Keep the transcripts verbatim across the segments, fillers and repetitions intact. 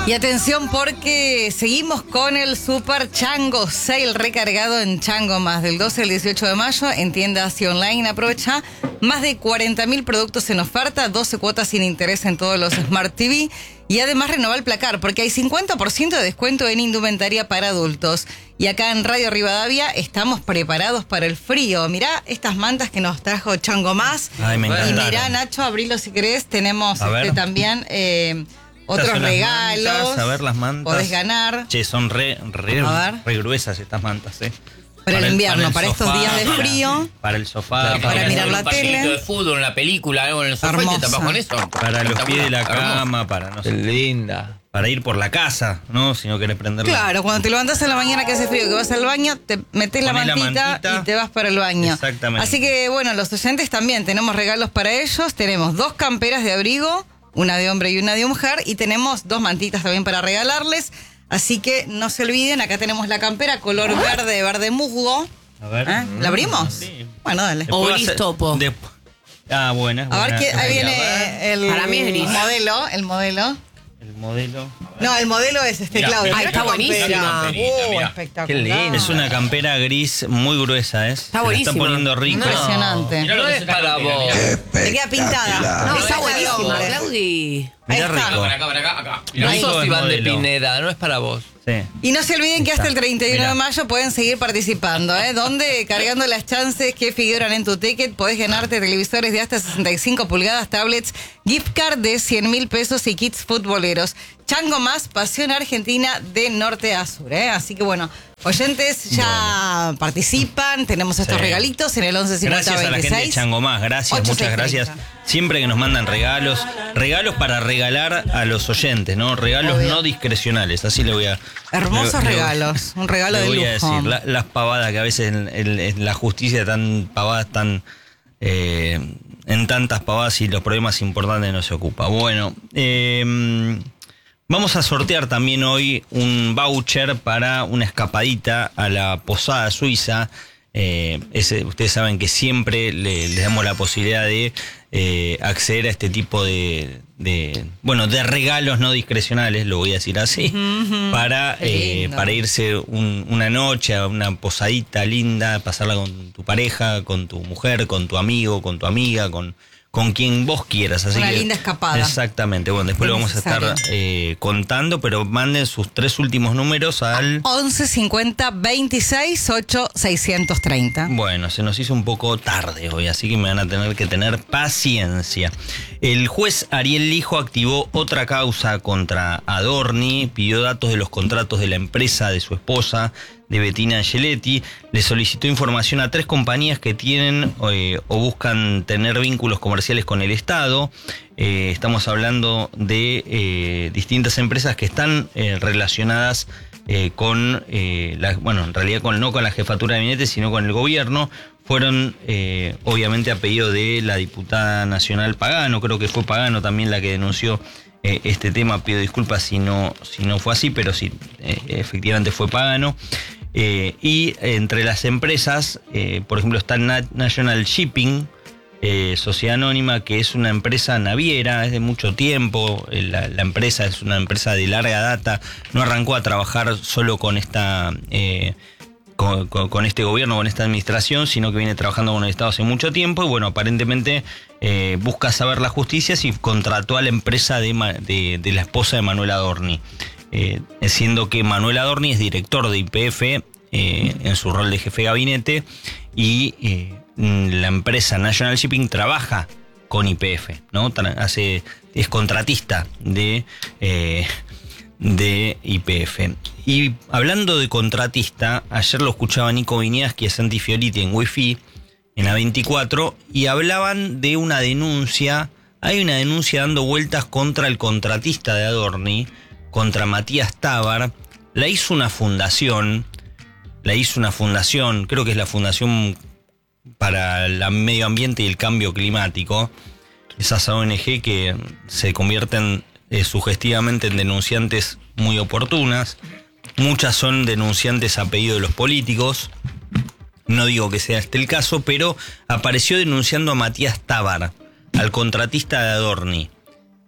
Y atención porque seguimos con el Super Chango Sale recargado en Chango Más del doce al dieciocho de mayo en tiendas y online. Aprovecha más de cuarenta mil productos en oferta, doce cuotas sin interés en todos los Smart T V y además renova el placar porque hay cincuenta por ciento de descuento en indumentaria para adultos. Y acá en Radio Rivadavia estamos preparados para el frío. Mirá estas mantas que nos trajo Chango Más. Ay, me encantaron. Y mirá, Nacho, abrilo si querés. Tenemos este, también... Eh, otros regalos. Mantas, a ver las mantas. Podés ganar. Che, son re, re, re gruesas estas mantas, ¿eh? Para, para el invierno, el, para, el para sofá, estos días de frío. Para el sofá. Para, para, para mirar la tele. Un de fútbol, en la película, algo en el sofá, y te tapas con eso. Para los pies de la cama, para no sé. Linda. Para ir por la casa, ¿no? Si no querés prenderla. Claro, cuando te levantás en la mañana que hace frío, que vas al baño, te metés la mantita, la mantita y te vas para el baño. Exactamente. Así que, bueno, los oyentes también tenemos regalos para ellos. Tenemos dos camperas de abrigo, una de hombre y una de mujer, y tenemos dos mantitas también para regalarles. Así que no se olviden, acá tenemos la campera color verde, verde musgo. A ver. ¿Eh? ¿La abrimos? Sí. Bueno, dale. O gris topo. De... Ah, buena. A ver, que ahí viene ver. el, Para mí es gris. el modelo, el modelo. El modelo. No, el modelo es este, Mirá, Claudio. Ay, está buenísima. Uh, espectacular. Qué lindo. Es una campera gris muy gruesa, ¿eh? Está Se la está buenísima. poniendo rico. Impresionante. No, no es para vos. Te queda pintada. No, No, está es buenísima, hombre. Claudi. Mirá Ahí está. rico. Para acá, para acá, acá. Mirá No rico sos el Iván de modelo. Pineda, no es para vos. Sí. Y no se olviden que hasta el treinta y uno Mirá. de mayo pueden seguir participando, ¿eh? Donde, cargando las chances que figuran en tu ticket, podés ganarte televisores de hasta sesenta y cinco pulgadas, tablets, gift card de cien mil pesos y kits futboleros. Chango Más, pasión argentina de norte a sur, ¿eh? Así que bueno, oyentes ya bueno. participan, tenemos estos sí. regalitos en el once cincuenta Gracias veintiséis. a la gente de Chango Más, gracias, muchas gracias. Siempre que nos mandan regalos, regalos para regalar a los oyentes, ¿no? Regalos Obvio. no discrecionales, así le voy a... Hermosos le, regalos, un regalo le de voy lujo. a decir, la, las pavadas que a veces en, en, en la justicia tan pavadas, tan... Eh, en tantas pavadas y los problemas importantes no se ocupa. Bueno, eh... vamos a sortear también hoy un voucher para una escapadita a la Posada Suiza. Eh, ese, ustedes saben que siempre le, les damos la posibilidad de eh, acceder a este tipo de, de, bueno, de regalos no discrecionales, lo voy a decir así, uh-huh. para, eh, para irse un, una noche a una posadita linda, pasarla con tu pareja, con tu mujer, con tu amigo, con tu amiga, con... con quien vos quieras. Así una que, linda escapada. Exactamente. Bueno, después lo vamos a estar eh, contando, pero manden sus tres últimos números al... once cincuenta veintiséis ocho seiscientos treinta. Bueno, se nos hizo un poco tarde hoy, así que me van a tener que tener paciencia. El juez Ariel Lijo activó otra causa contra Adorni, pidió datos de los contratos de la empresa de su esposa, de Bettina Angeletti, le solicitó información a tres compañías que tienen eh, o buscan tener vínculos comerciales con el Estado. Eh, estamos hablando de eh, distintas empresas que están eh, relacionadas eh, con, eh, la, bueno, en realidad con, no con la jefatura de gabinete, sino con el gobierno. Fueron, eh, obviamente, a pedido de la diputada nacional Pagano, creo que fue Pagano también la que denunció eh, este tema. Pido disculpas si no, si no fue así, pero sí, eh, efectivamente fue Pagano. Eh, y entre las empresas, eh, por ejemplo, está National Shipping, eh, Sociedad Anónima, que es una empresa naviera, es de mucho tiempo, eh, la, la empresa es una empresa de larga data, no arrancó a trabajar solo con esta... Eh, Con, con, con este gobierno, con esta administración, sino que viene trabajando con el Estado hace mucho tiempo y bueno, aparentemente eh, busca saber la justicia si contrató a la empresa de, de, de la esposa de Manuel Adorni, eh, siendo que Manuel Adorni es director de Y P F eh, en su rol de jefe de gabinete y eh, la empresa National Shipping trabaja con Y P F, ¿no? Hace, es contratista de... Eh, de Y P F. Y hablando de contratista, ayer lo escuchaba Nico Viñaski y Santi Fioriti en Wi-Fi, en A veinticuatro, y hablaban de una denuncia, hay una denuncia dando vueltas contra el contratista de Adorni, contra Matías Tábar. La hizo una fundación, la hizo una fundación, creo que es la Fundación para el Medio Ambiente y el Cambio Climático, esas O N G que se convierten Eh, sugestivamente en denunciantes muy oportunas. Muchas son denunciantes a pedido de los políticos. No digo que sea este el caso, pero apareció denunciando a Matías Tábar, al contratista de Adorni.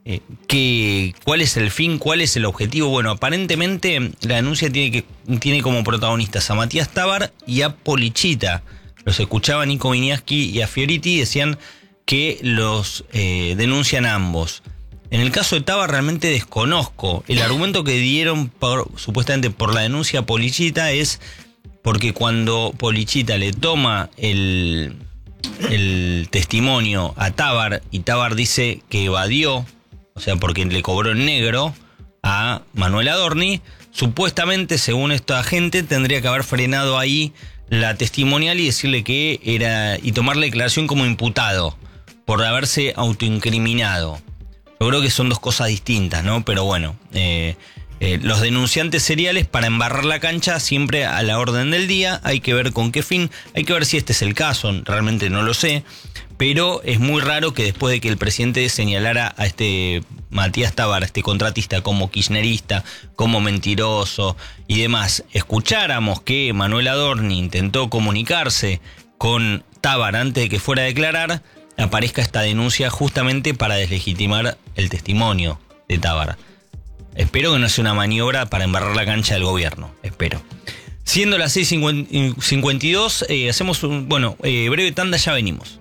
eh, ¿qué, ¿cuál es el fin? ¿Cuál es el objetivo? Bueno, aparentemente la denuncia tiene, que, tiene como protagonistas a Matías Tábar y a Polichita. Los escuchaba Nico Viniaski y a Fioriti, decían que los eh, denuncian a ambos. En el caso de Tábar realmente desconozco. El argumento que dieron por, supuestamente por la denuncia a Polichita es porque cuando Polichita le toma el, el testimonio a Tábar y Tábar dice que evadió, o sea, porque le cobró en negro a Manuel Adorni, supuestamente, según esta gente, tendría que haber frenado ahí la testimonial y decirle que era, y tomar la declaración como imputado por haberse autoincriminado. Yo creo que son dos cosas distintas, ¿no? Pero bueno, eh, eh, los denunciantes seriales para embarrar la cancha siempre a la orden del día, hay que ver con qué fin, hay que ver si este es el caso, realmente no lo sé, pero es muy raro que después de que el presidente señalara a este Matías Tábar, a este contratista, como kirchnerista, como mentiroso y demás, escucháramos que Manuel Adorni intentó comunicarse con Tábar antes de que fuera a declarar, aparezca esta denuncia justamente para deslegitimar el testimonio de Tábar. Espero que no sea una maniobra para embarrar la cancha del gobierno, espero. Siendo las seis cincuenta y dos, eh, hacemos un, bueno, eh, breve tanda, ya venimos.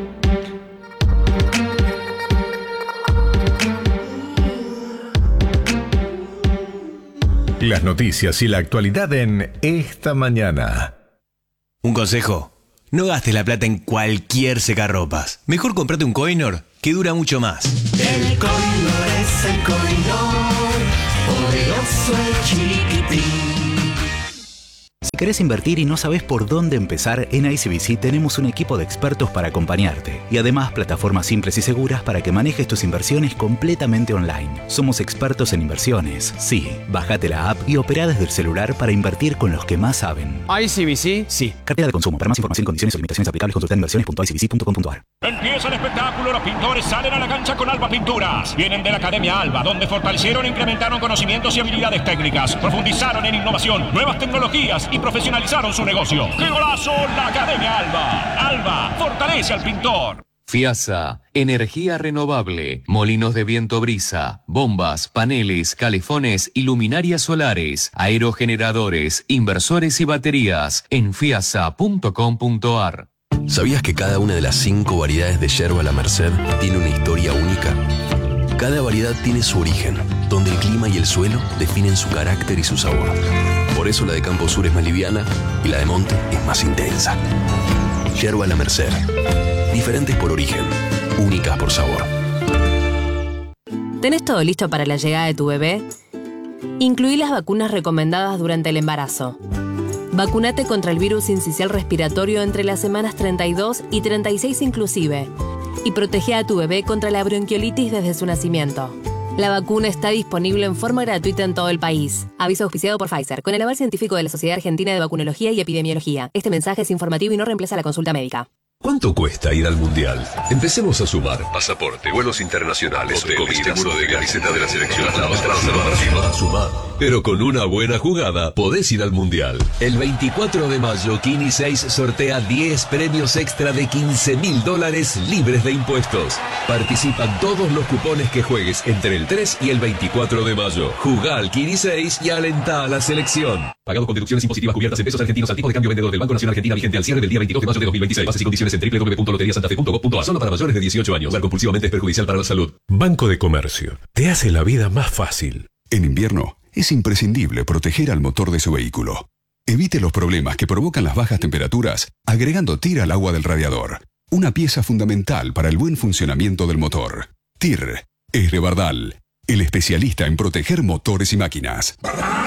Las noticias y la actualidad en Esta Mañana. Un consejo: no gastes la plata en cualquier secarropas. Mejor comprate un Coinor que dura mucho más. El Coinor es el Coinor, poderoso el chiquitín. Si querés invertir y no sabes por dónde empezar, en I C B C tenemos un equipo de expertos para acompañarte. Y además, plataformas simples y seguras para que manejes tus inversiones completamente online. Somos expertos en inversiones. Sí, bájate la app y opera desde el celular para invertir con los que más saben. I C B C, sí. Cartera de consumo. Para más información, condiciones y limitaciones aplicables, consulta en inversiones punto i c b c punto com punto a r. Empieza el espectáculo, los pintores salen a la cancha con Alba Pinturas. Vienen de la Academia Alba, donde fortalecieron e incrementaron conocimientos y habilidades técnicas, profundizaron en innovación, nuevas tecnologías y profesionalizaron su negocio. ¡Qué golazo! La Academia Alba. Alba fortalece al pintor. FIASA, energía renovable, molinos de viento brisa, bombas, paneles, calefones y luminarias solares, aerogeneradores, inversores y baterías en fiasa punto com punto a r. ¿Sabías que cada una de las cinco variedades de yerba La Merced tiene una historia única? Cada variedad tiene su origen, donde el clima y el suelo definen su carácter y su sabor. Por eso la de Campo Sur es más liviana y la de Monte es más intensa. Yerba La Merced. Diferentes por origen, únicas por sabor. ¿Tenés todo listo para la llegada de tu bebé? Incluí las vacunas recomendadas durante el embarazo. Vacúnate contra el virus sincicial respiratorio entre las semanas treinta y dos y treinta y seis inclusive. Y protege a tu bebé contra la bronquiolitis desde su nacimiento. La vacuna está disponible en forma gratuita en todo el país. Aviso auspiciado por Pfizer, con el aval científico de la Sociedad Argentina de Vacunología y Epidemiología. Este mensaje es informativo y no reemplaza la consulta médica. ¿Cuánto cuesta ir al Mundial? Empecemos a sumar. Pasaporte, vuelos internacionales, hoteles, seguro de camiseta de la selección. A sumar. Pero con una buena jugada podés ir al Mundial. El veinticuatro de mayo, Kini seis sortea diez premios extra de quince mil dólares libres de impuestos. Participan todos los cupones que juegues entre el tres y el veinticuatro de mayo. Jugá al Kini seis y alentá a la selección. Pagado con deducciones impositivas cubiertas en pesos argentinos al tipo de cambio vendedor del Banco Nacional Argentina vigente al cierre del día veintidós de mayo de dos mil veintiséis. Bases y condiciones en doble u doble u doble u punto lotería santa fe punto gov punto a r. Solo para mayores de dieciocho años. Jugar compulsivamente es perjudicial para la salud. Banco de Comercio. Te hace la vida más fácil. En invierno es imprescindible proteger al motor de su vehículo. Evite los problemas que provocan las bajas temperaturas agregando T I R al agua del radiador. Una pieza fundamental para el buen funcionamiento del motor. T I R es Rebardal, el especialista en proteger motores y máquinas.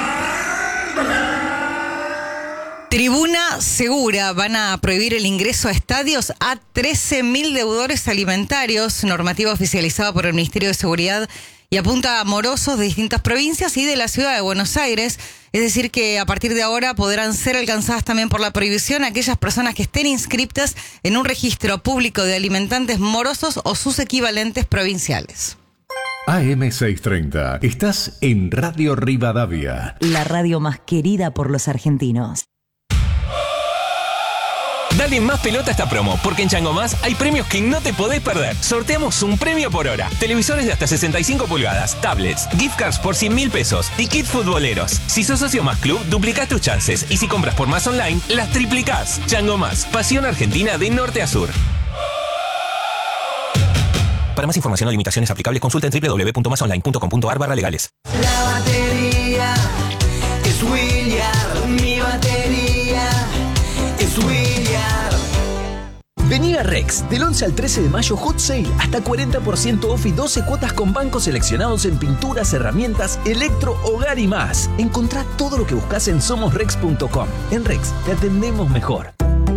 Tribuna Segura. Van a prohibir el ingreso a estadios a trece mil deudores alimentarios, normativa oficializada por el Ministerio de Seguridad y apunta a morosos de distintas provincias y de la ciudad de Buenos Aires. Es decir, que a partir de ahora podrán ser alcanzadas también por la prohibición aquellas personas que estén inscriptas en un registro público de alimentantes morosos o sus equivalentes provinciales. A M seiscientos treinta. Estás en Radio Rivadavia. La radio más querida por los argentinos. Dale más pelota a esta promo, porque en Chango Más hay premios que no te podés perder. Sorteamos un premio por hora. Televisores de hasta sesenta y cinco pulgadas, tablets, gift cards por cien mil pesos y kit futboleros. Si sos socio Más Club, duplicás tus chances. Y si compras por Más Online, las triplicás. Chango Más, pasión argentina de norte a sur. Para más información o limitaciones aplicables, consulta en doble u doble u doble u punto más online punto com punto a r barra legales. La batería es William, mi batería es William. Vení a Rex, del once al trece de mayo, Hot Sale, hasta cuarenta por ciento off y doce cuotas con bancos seleccionados en pinturas, herramientas, electro, hogar y más. Encontrá todo lo que buscas en somos rex punto com. En Rex, te atendemos mejor.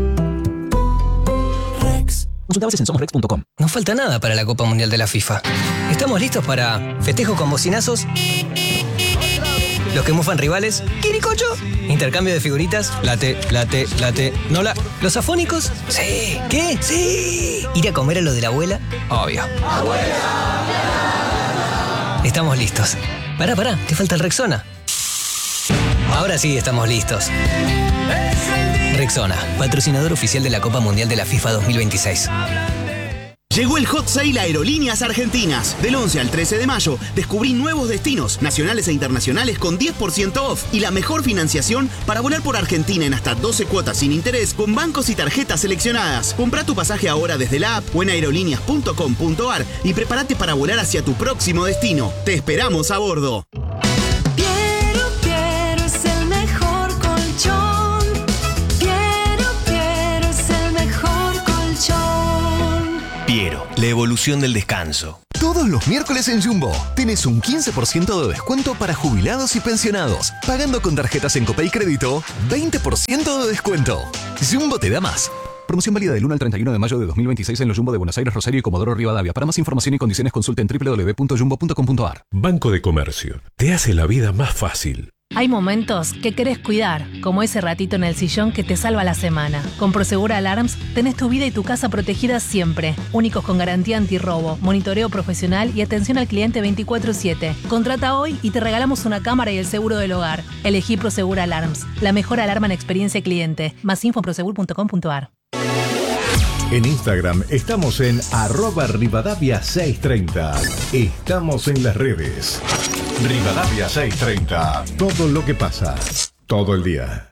Rex. Consulta bases en somos rex punto com. No falta nada para la Copa Mundial de la FIFA. Estamos listos para festejo con bocinazos, los que mufan rivales, ¿quiricocho? Intercambio de figuritas, late, late, late, no la... ¿Los afónicos? Sí. ¿Qué? Sí. ¿Ir a comer a lo de la abuela? Obvio. ¡Abuela! Estamos listos. Pará, pará, te falta el Rexona. Ahora sí estamos listos. Rexona, patrocinador oficial de la Copa Mundial de la FIFA dos mil veintiséis. Llegó el Hot Sale Aerolíneas Argentinas. Del once al trece de mayo, descubrí nuevos destinos, nacionales e internacionales con diez por ciento off y la mejor financiación para volar por Argentina en hasta doce cuotas sin interés con bancos y tarjetas seleccionadas. Comprá tu pasaje ahora desde la app o en aerolíneas punto com punto a r y prepárate para volar hacia tu próximo destino. Te esperamos a bordo. Piero, Piero es el mejor colchón. Piero, Piero es el mejor colchón. Piero, la evolución del descanso. Todos los miércoles en Jumbo tenés un quince por ciento de descuento para jubilados y pensionados. Pagando con tarjetas en Copay Crédito, veinte por ciento de descuento. Jumbo te da más. Promoción válida del uno al treinta y uno de mayo de dos mil veintiséis en los Jumbo de Buenos Aires, Rosario y Comodoro Rivadavia. Para más información y condiciones consulta en doble u doble u doble u punto jumbo punto com punto a r. Banco de Comercio. Te hace la vida más fácil. Hay momentos que querés cuidar, como ese ratito en el sillón que te salva la semana. Con Prosegur Alarms tenés tu vida y tu casa protegidas siempre. Únicos con garantía antirrobo, monitoreo profesional y atención al cliente veinticuatro siete. Contrata hoy y te regalamos una cámara y el seguro del hogar. Elegí Prosegur Alarms, la mejor alarma en experiencia cliente. Más info en prosegur punto com punto a r. En Instagram estamos en arroba Rivadavia seiscientos treinta. Estamos en las redes. Rivadavia seiscientos treinta. Todo lo que pasa, todo el día.